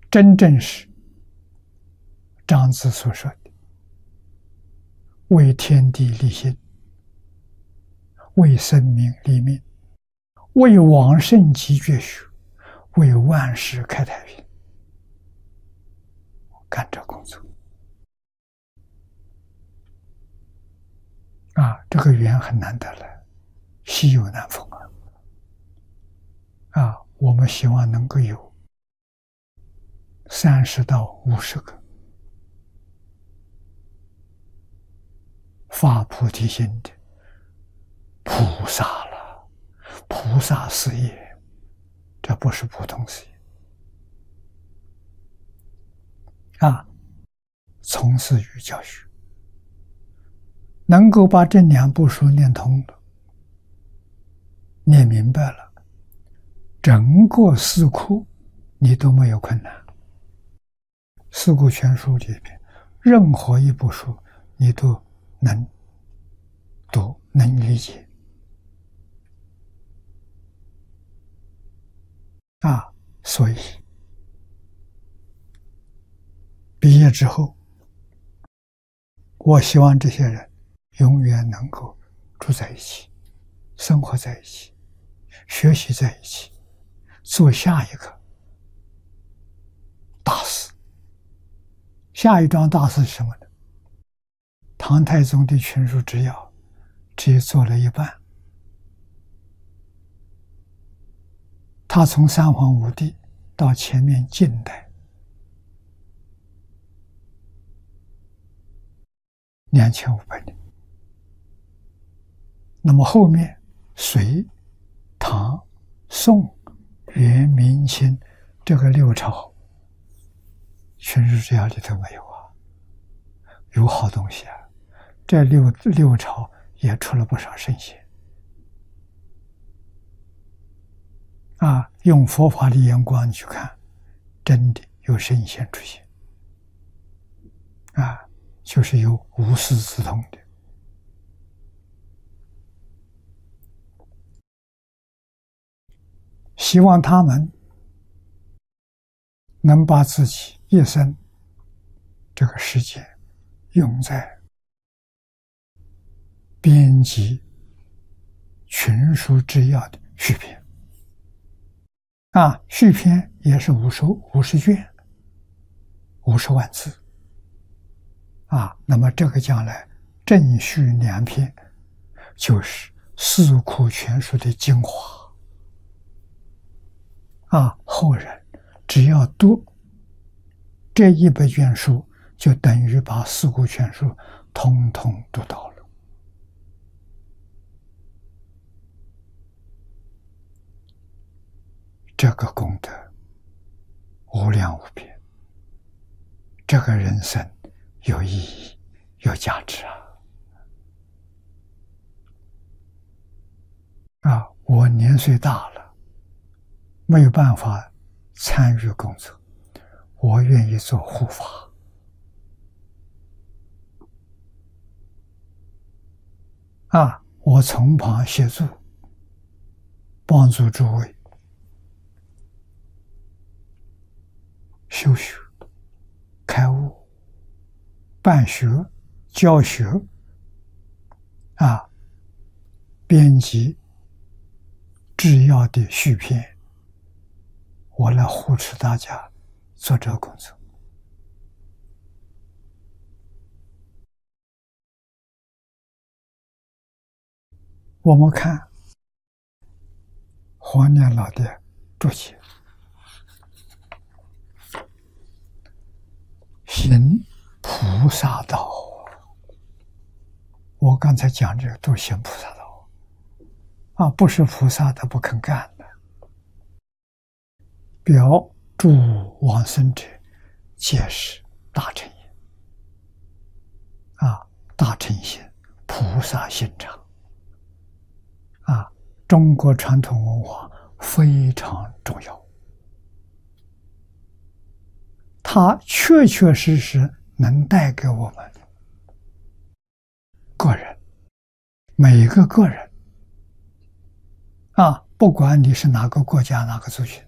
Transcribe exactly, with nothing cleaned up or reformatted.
真正是庄子所说的为天地立心，为生民立命，为往圣继绝学，为万世开太平，干这工作啊！这个缘很难得了，稀有难逢啊！啊，我们希望能够有三十到五十个发菩提心的菩萨了，菩萨事业，这不是普通事业啊！从事于教学，能够把这两部书念通了，念明白了，整个四库你都没有困难。四库全书里边，任何一部书你都能读，能理解啊！所以毕业之后，我希望这些人永远能够住在一起，生活在一起，学习在一起，做下一个大事。下一桩大事是什么呢？唐太宗的群书治要只做了一半，他从三皇五帝到前面近代两千五百年，那么后面隋、唐、宋、元、明、清这个六朝群书治要里头没有啊，有好东西啊！这六六朝也出了不少圣贤啊！用佛法的眼光去看，真的有圣贤出现啊，就是有无师自通的。希望他们能把自己一生这个时间用在编辑群书治要的续篇啊，续篇也是五十五十卷，五十万字啊。那么这个将来正续两篇，就是四库全书的精华啊。后人只要读这一百卷书，就等于把四库全书通通读到了。这个功德无量无边，这个人生有意义、有价值啊！啊，我年岁大了，没有办法参与工作，我愿意做护法啊！我从旁协助，帮助诸位修学、开悟、办学、教学啊，编辑制药的续篇，我来护持大家做这个工作。我们看黄念老的注解，行菩萨道，我刚才讲这个都行菩萨道啊，不是菩萨他不肯干的。表诸往生者，皆是大乘也啊，大乘心，菩萨心肠啊，中国传统文化非常重要。它确确实实能带给我们个人，每个个人啊，不管你是哪个国家、哪个族群，